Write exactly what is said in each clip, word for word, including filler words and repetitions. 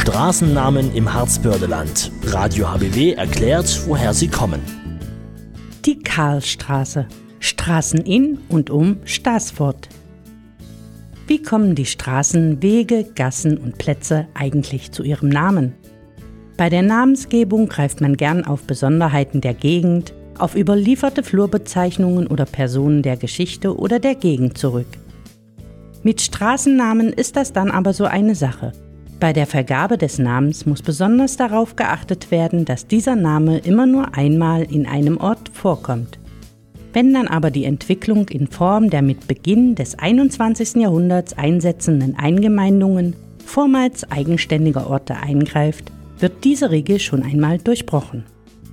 Straßennamen im Harzbördeland. Radio H B W erklärt, woher sie kommen. Die Karlstraße. Straßen in und um Staßfurt. Wie kommen die Straßen, Wege, Gassen und Plätze eigentlich zu ihrem Namen? Bei der Namensgebung greift man gern auf Besonderheiten der Gegend, auf überlieferte Flurbezeichnungen oder Personen der Geschichte oder der Gegend zurück. Mit Straßennamen ist das dann aber so eine Sache. Bei der Vergabe des Namens muss besonders darauf geachtet werden, dass dieser Name immer nur einmal in einem Ort vorkommt. Wenn dann aber die Entwicklung in Form der mit Beginn des einundzwanzigsten Jahrhunderts einsetzenden Eingemeindungen vormals eigenständiger Orte eingreift, wird diese Regel schon einmal durchbrochen.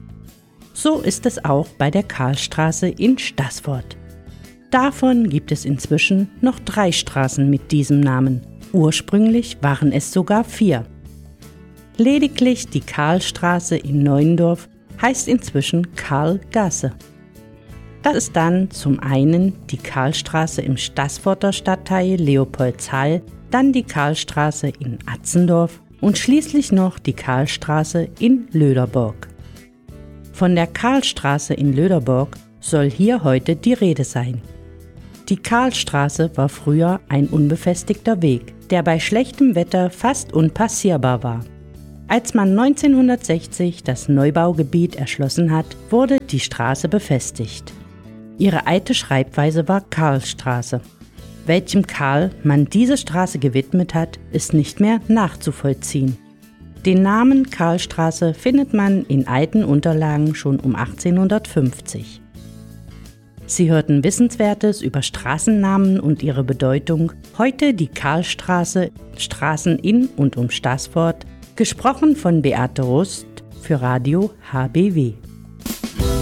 So ist es auch bei der Karlstraße in Staßfurt. Davon gibt es inzwischen noch drei Straßen mit diesem Namen. Ursprünglich waren es sogar vier. Lediglich die Karlstraße in Neuendorf heißt inzwischen Karlgasse. Das ist dann zum einen die Karlstraße im Staßfurter Stadtteil Leopoldshall, dann die Karlstraße in Atzendorf und schließlich noch die Karlstraße in Löderborg. Von der Karlstraße in Löderborg soll hier heute die Rede sein. Die Karlstraße war früher ein unbefestigter Weg, der bei schlechtem Wetter fast unpassierbar war. Als man neunzehnhundertsechzig das Neubaugebiet erschlossen hat, wurde die Straße befestigt. Ihre alte Schreibweise war Karlstraße. Welchem Karl man diese Straße gewidmet hat, ist nicht mehr nachzuvollziehen. Den Namen Karlstraße findet man in alten Unterlagen schon um achtzehnhundertfünfzig. Sie hörten Wissenswertes über Straßennamen und ihre Bedeutung. Heute die Karlstraße, Straßen in und um Staßfurt, gesprochen von Beate Rust für Radio H B W.